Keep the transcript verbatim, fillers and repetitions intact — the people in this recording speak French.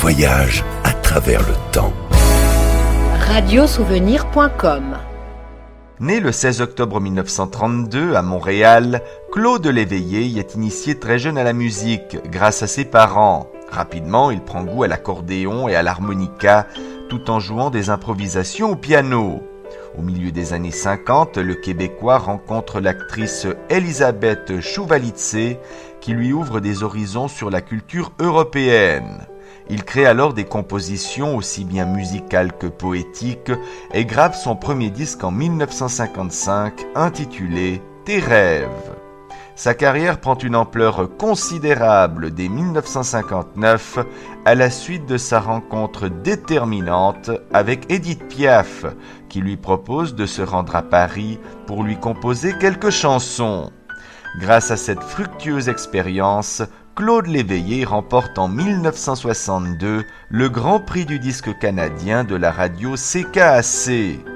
voyage à travers le temps. radiosouvenir point com. Né le seize octobre mille neuf cent trente-deux à Montréal, Claude Léveillé y est initié très jeune à la musique grâce à ses parents. Rapidement, il prend goût à l'accordéon et à l'harmonica tout en jouant des improvisations au piano. Au milieu des années cinquante, le Québécois rencontre l'actrice Elisabeth Chouvalitsé qui lui ouvre des horizons sur la culture européenne. Il crée alors des compositions aussi bien musicales que poétiques et grave son premier disque en mille neuf cent cinquante-cinq intitulé « Tes rêves ». Sa carrière prend une ampleur considérable dès mille neuf cent cinquante-neuf à la suite de sa rencontre déterminante avec Édith Piaf, qui lui propose de se rendre à Paris pour lui composer quelques chansons. Grâce à cette fructueuse expérience, Claude Léveillé remporte en mille neuf cent soixante-deux le Grand Prix du disque canadien de la radio C K A C.